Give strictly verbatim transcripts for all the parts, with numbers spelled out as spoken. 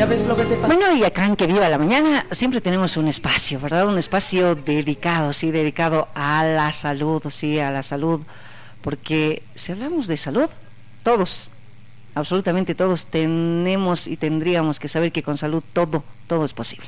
Ya ves lo que te pasa. Bueno, y acá en Que Viva la Mañana siempre tenemos un espacio, ¿verdad? Un espacio dedicado, sí, dedicado a la salud, sí, a la salud, porque si hablamos de salud, todos, absolutamente todos tenemos y tendríamos que saber que con salud todo, todo es posible.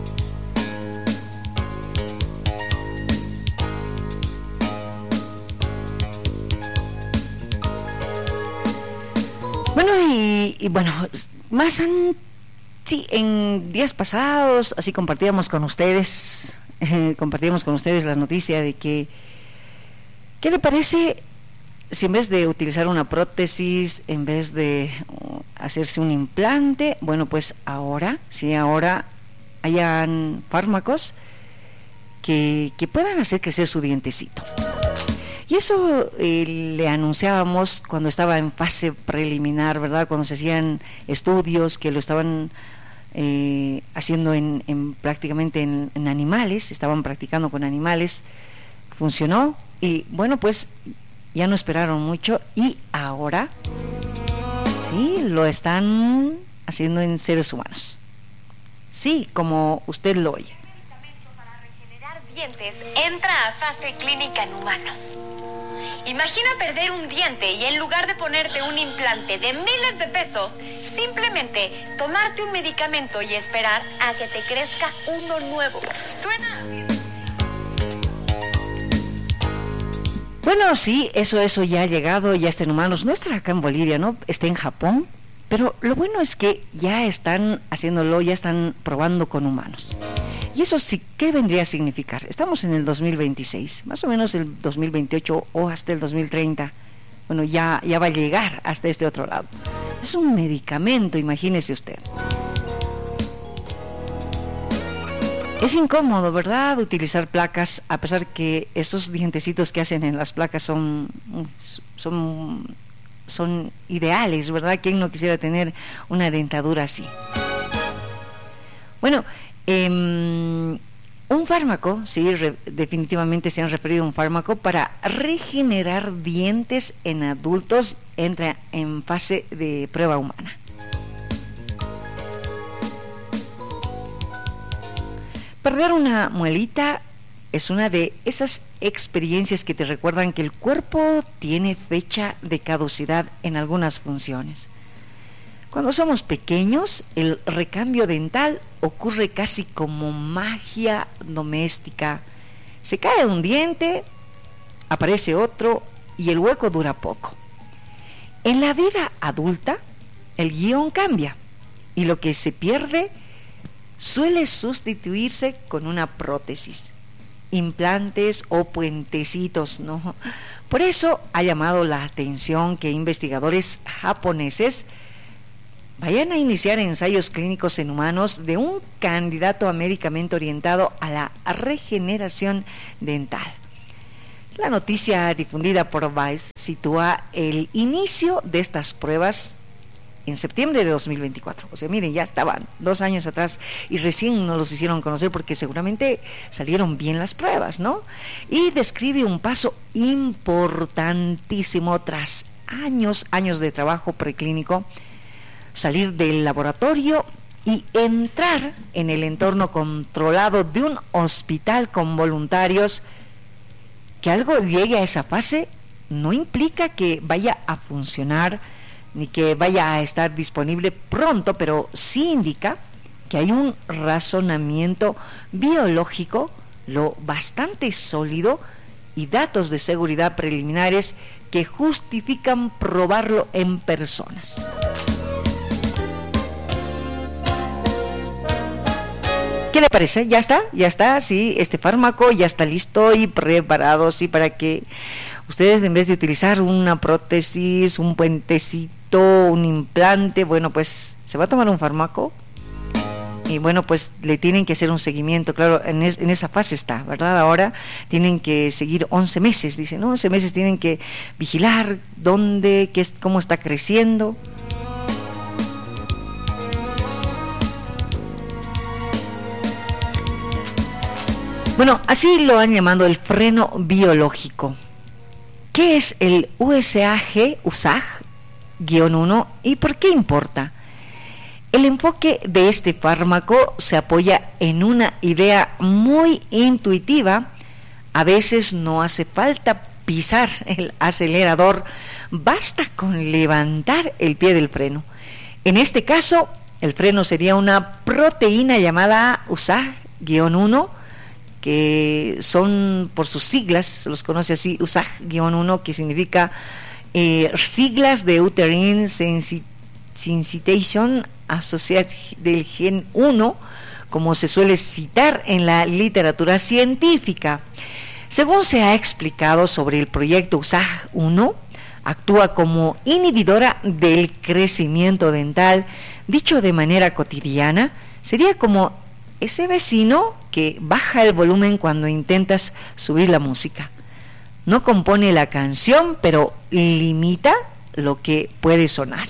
Bueno, y, y bueno, más an, sí, en días pasados, así compartíamos con ustedes, eh, compartíamos con ustedes la noticia de que, ¿qué le parece si en vez de utilizar una prótesis, en vez de uh, hacerse un implante, bueno, pues ahora, sí, ahora hayan fármacos que, que puedan hacer crecer su dientecito? Y eso eh, le anunciábamos cuando estaba en fase preliminar, ¿verdad? Cuando se hacían estudios que lo estaban eh, haciendo en, en prácticamente en, en animales, estaban practicando con animales, funcionó y bueno, pues ya no esperaron mucho y ahora sí lo están haciendo en seres humanos. Sí, como usted lo oye. Para regenerar dientes entra a fase clínica en humanos. Imagina perder un diente y en lugar de ponerte un implante de miles de pesos, simplemente tomarte un medicamento y esperar a que te crezca uno nuevo. Suena así. Bueno, sí, eso, eso ya ha llegado, ya está en humanos. No está acá en Bolivia, ¿no? Está en Japón. Pero lo bueno es que ya están haciéndolo, ya están probando con humanos. Y eso sí, ¿qué vendría a significar? Estamos en el dos mil veintiséis, más o menos el dos mil veintiocho o hasta el dos mil treinta. Bueno, ya, ya va a llegar hasta este otro lado. Es un medicamento, imagínese usted. Es incómodo, ¿verdad?, utilizar placas, a pesar que esos dientecitos que hacen en las placas son, son, son ideales, ¿verdad? ¿Quién no quisiera tener una dentadura así? Bueno, eh, un fármaco, sí, re, definitivamente se han referido a un fármaco para regenerar dientes en adultos, entra en fase de prueba humana. Perder una muelita es una de esas experiencias que te recuerdan que el cuerpo tiene fecha de caducidad en algunas funciones. Cuando somos pequeños, el recambio dental ocurre casi como magia doméstica. Se cae un diente, aparece otro y el hueco dura poco. En la vida adulta, el guión cambia y lo que se pierde suele sustituirse con una prótesis, implantes o puentecitos, ¿no? Por eso ha llamado la atención que investigadores japoneses vayan a iniciar ensayos clínicos en humanos de un candidato a medicamento orientado a la regeneración dental. La noticia difundida por Vice sitúa el inicio de estas pruebas en septiembre de dos mil veinticuatro. O sea, miren, ya estaban dos años atrás y recién nos los hicieron conocer porque seguramente salieron bien las pruebas, ¿no? Y describe un paso importantísimo tras años, años de trabajo preclínico, salir del laboratorio y entrar en el entorno controlado de un hospital con voluntarios. Que algo llegue a esa fase no implica que vaya a funcionar ni que vaya a estar disponible pronto, pero sí indica que hay un razonamiento biológico lo bastante sólido y datos de seguridad preliminares que justifican probarlo en personas. ¿Qué le parece? ¿Ya está? ¿Ya está? Sí, este fármaco ya está listo y preparado, sí, para que ustedes, en vez de utilizar una prótesis, un puentecito, un implante, bueno, pues se va a tomar un fármaco y bueno, pues le tienen que hacer un seguimiento. Claro, en, es, en esa fase está, ¿verdad? Ahora tienen que seguir once meses, dicen, ¿no? once meses tienen que vigilar dónde, qué es, cómo está creciendo. Bueno, así lo han llamado el freno biológico. ¿Qué es el U S A G, U S A G uno y por qué importa? El enfoque de este fármaco se apoya en una idea muy intuitiva. A veces no hace falta pisar el acelerador, basta con levantar el pie del freno. En este caso, el freno sería una proteína llamada U S A G uno, que son por sus siglas, se los conoce así, U S A G uno, que significa eh, siglas de Uterine Sensitization Associate del gen uno, como se suele citar en la literatura científica. Según se ha explicado sobre el proyecto U S A G uno, actúa como inhibidora del crecimiento dental. Dicho de manera cotidiana, sería como ese vecino que baja el volumen cuando intentas subir la música. No compone la canción, pero limita lo que puede sonar.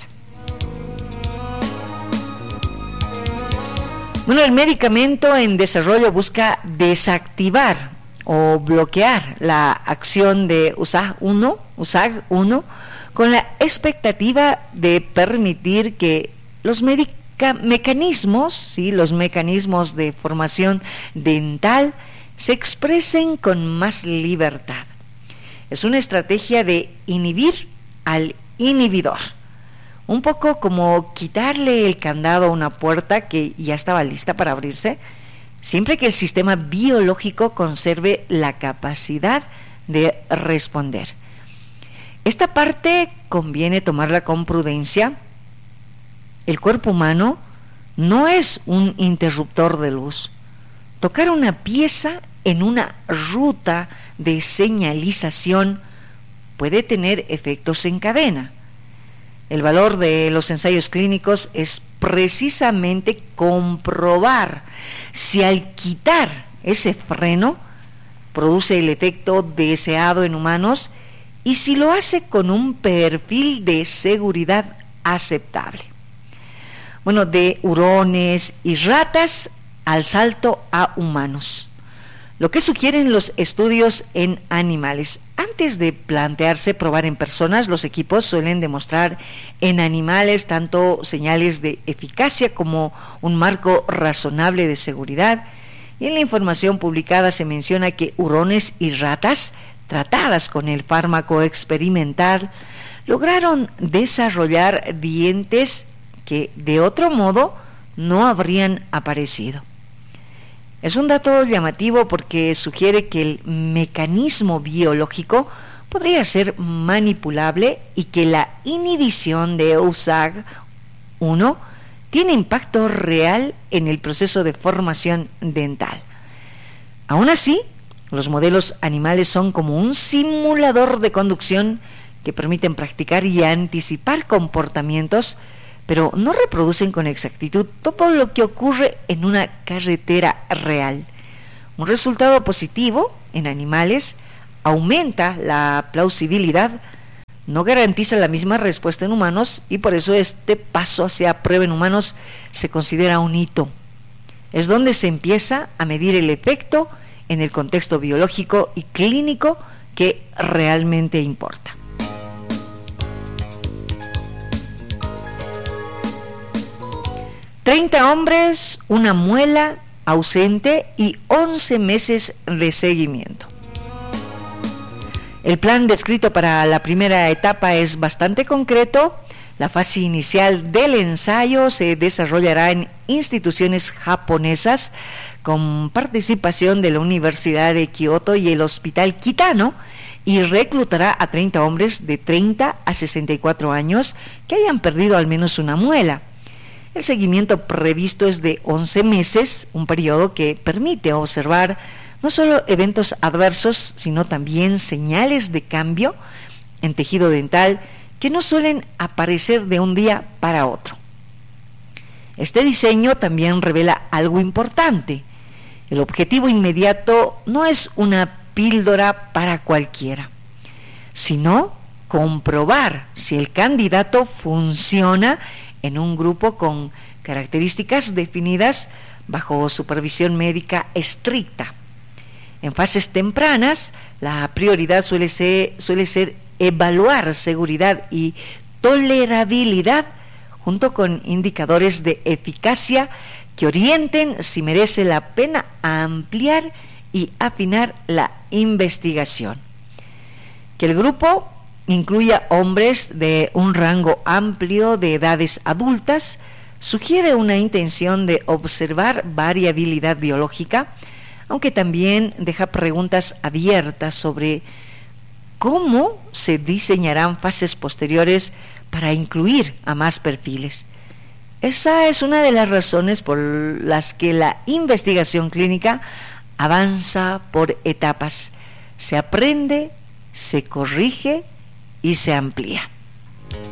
Bueno, el medicamento en desarrollo busca desactivar o bloquear la acción de U S A G uno, U S A G uno, con la expectativa de permitir que los medica- mecanismos, ¿sí? los mecanismos de formación dental se expresen con más libertad. Es una estrategia de inhibir al inhibidor, un poco como quitarle el candado a una puerta que ya estaba lista para abrirse, siempre que el sistema biológico conserve la capacidad de responder. Esta parte conviene tomarla con prudencia. El cuerpo humano no es un interruptor de luz. Tocar una pieza en una ruta de señalización puede tener efectos en cadena. El valor de los ensayos clínicos es precisamente comprobar si al quitar ese freno produce el efecto deseado en humanos y si lo hace con un perfil de seguridad aceptable. Bueno, de hurones y ratas al salto a humanos. Lo que sugieren los estudios en animales. Antes de plantearse probar en personas, los equipos suelen demostrar en animales tanto señales de eficacia como un marco razonable de seguridad. Y en la información publicada se menciona que hurones y ratas tratadas con el fármaco experimental lograron desarrollar dientes que de otro modo no habrían aparecido. Es un dato llamativo porque sugiere que el mecanismo biológico podría ser manipulable y que la inhibición de U S A G uno tiene impacto real en el proceso de formación dental. Aún así, los modelos animales son como un simulador de conducción que permiten practicar y anticipar comportamientos, pero no reproducen con exactitud todo lo que ocurre en una carretera real. Un resultado positivo en animales aumenta la plausibilidad, no garantiza la misma respuesta en humanos y por eso este paso hacia prueba en humanos se considera un hito. Es donde se empieza a medir el efecto en el contexto biológico y clínico que realmente importa. treinta hombres, una muela ausente y once meses de seguimiento. El plan descrito para la primera etapa es bastante concreto. La fase inicial del ensayo se desarrollará en instituciones japonesas con participación de la Universidad de Kioto y el Hospital Kitano y reclutará a treinta hombres de treinta a sesenta y cuatro años que hayan perdido al menos una muela. El seguimiento previsto es de once meses, un periodo que permite observar no solo eventos adversos, sino también señales de cambio en tejido dental que no suelen aparecer de un día para otro. Este diseño también revela algo importante. El objetivo inmediato no es una píldora para cualquiera, sino comprobar si el candidato funciona en un grupo con características definidas bajo supervisión médica estricta. En fases tempranas, la prioridad suele ser, suele ser evaluar seguridad y tolerabilidad junto con indicadores de eficacia que orienten si merece la pena ampliar y afinar la investigación. Que el grupo incluya hombres de un rango amplio de edades adultas sugiere una intención de observar variabilidad biológica, aunque también deja preguntas abiertas sobre cómo se diseñarán fases posteriores para incluir a más perfiles. Esa es una de las razones por las que la investigación clínica avanza por etapas. Se aprende, se corrige y se amplía.